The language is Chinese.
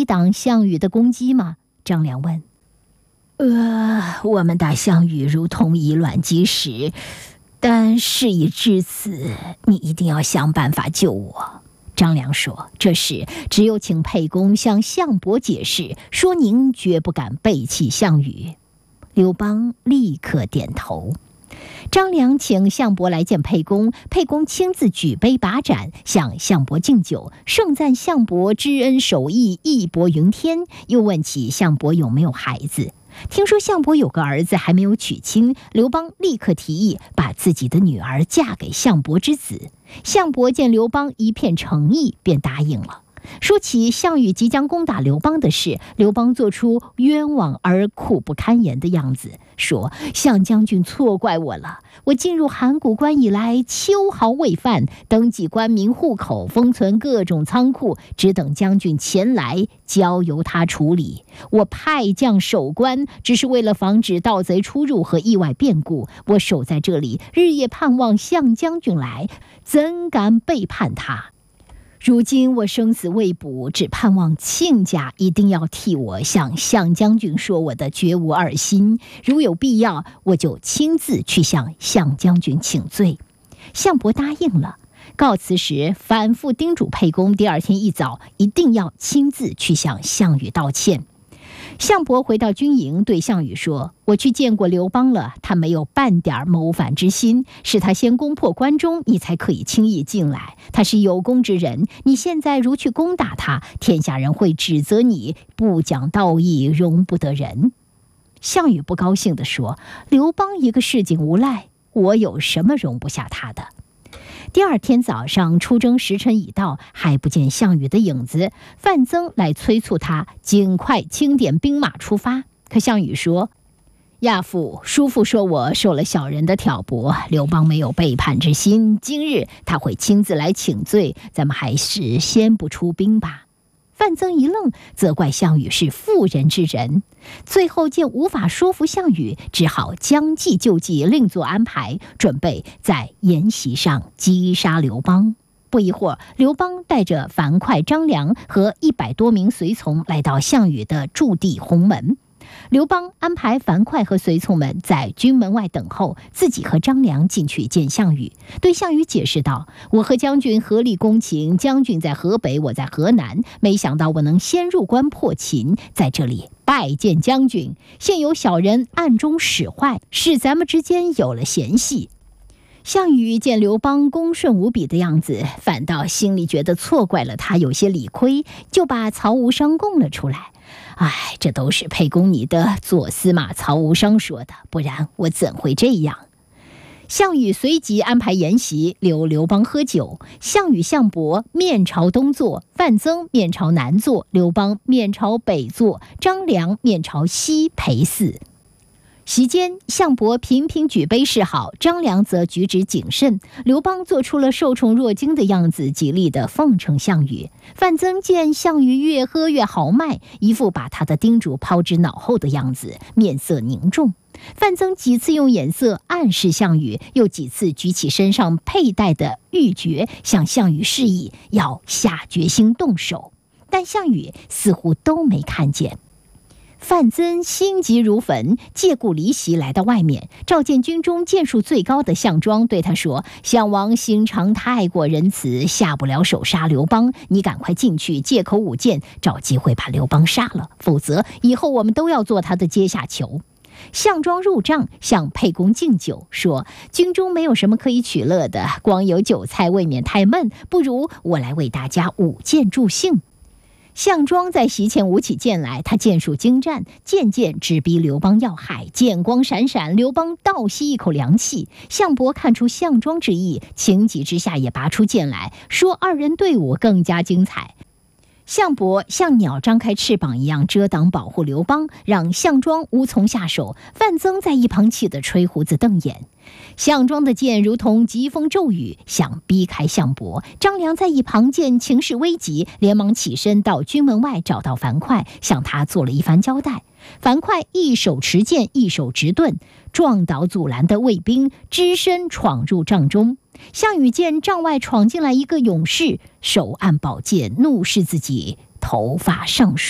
抵挡项羽的攻击吗？张良问。 我们打项羽如同以卵击石，但事已至此，你一定要想办法救我。 张良说，这时只有请沛公向项伯解释，说您绝不敢背弃项羽。刘邦立刻点头。张良请项伯来见沛公，沛公亲自举杯把盏，向项伯敬酒，盛赞项伯知恩守义，义薄云天，又问起项伯有没有孩子。听说项伯有个儿子还没有娶亲，刘邦立刻提议把自己的女儿嫁给项伯之子。项伯见刘邦一片诚意，便答应了。说起项羽即将攻打刘邦的事，刘邦做出冤枉而苦不堪言的样子，说：项将军错怪我了，我进入函谷关以来，秋毫未犯，登记官民户口，封存各种仓库，只等将军前来，交由他处理。我派将守关，只是为了防止盗贼出入和意外变故，我守在这里，日夜盼望项将军来，怎敢背叛他？如今我生死未卜，只盼望亲家一定要替我向项将军说我的绝无二心，如有必要，我就亲自去向项将军请罪。项伯答应了。告辞时反复叮嘱沛公，第二天一早一定要亲自去向项羽道歉。项伯回到军营，对项羽说：我去见过刘邦了，他没有半点谋反之心，是他先攻破关中，你才可以轻易进来。他是有功之人，你现在如去攻打他，天下人会指责你不讲道义，容不得人。项羽不高兴地说：刘邦一个市井无赖，我有什么容不下他的？第二天早上出征时辰已到，还不见项羽的影子，范增来催促他尽快清点兵马出发。可项羽说：亚父，叔父说我受了小人的挑拨，刘邦没有背叛之心，今日他会亲自来请罪，咱们还是先不出兵吧。范增一愣，责怪项羽是妇人之仁。最后见无法说服项羽，只好将计就计，另作安排，准备在筵席上击杀刘邦。不一会儿，刘邦带着樊哙、张良和100多名随从来到项羽的驻地鸿门。刘邦安排樊哙和随从们在军门外等候，自己和张良进去见项羽，对项羽解释道：我和将军合力攻秦，将军在河北，我在河南，没想到我能先入关破秦，在这里拜见将军，现有小人暗中使坏，使咱们之间有了嫌隙。项羽见刘邦恭顺无比的样子，反倒心里觉得错怪了他，有些理亏，就把曹无伤供了出来。这都是沛公你的左司马曹无伤说的，不然我怎会这样？项羽随即安排筵席，留刘邦喝酒。项羽、项伯面朝东坐，范增面朝南坐，刘邦面朝北坐，张良面朝西陪祀。席间，项伯频频举杯示好，张良则举止谨慎。刘邦做出了受宠若惊的样子，极力地奉承项羽。范增见项羽越喝越豪迈，一副把他的叮嘱抛之脑后的样子，面色凝重。范增几次用眼色暗示项羽，又几次举起身上佩戴的玉珏，向项羽示意要下决心动手，但项羽似乎都没看见。范增心急如焚，借故离席来到外面，召见军中剑术最高的项庄，对他说：项王心肠太过仁慈，下不了手杀刘邦，你赶快进去借口舞剑，找机会把刘邦杀了，否则以后我们都要做他的阶下囚。项庄入帐，向沛公敬酒，说：军中没有什么可以取乐的，光有酒菜未免太闷，不如我来为大家舞剑助兴。项庄在席前舞起剑来，他剑术精湛，剑剑直逼刘邦要害，剑光闪闪，刘邦倒吸一口凉气。项伯看出项庄之意，情急之下也拔出剑来，说二人对舞更加精彩。项伯像鸟张开翅膀一样遮挡保护刘邦，让项庄无从下手。范增在一旁气得吹胡子瞪眼。项庄的剑如同疾风骤雨，想逼开项伯。张良在一旁见情势危急，连忙起身到军门外找到樊哙，向他做了一番交代。樊哙一手持剑，一手执盾，撞倒阻拦的卫兵，只身闯入帐中。项羽见帐外闯进来一个勇士，手按宝剑，怒视自己头发上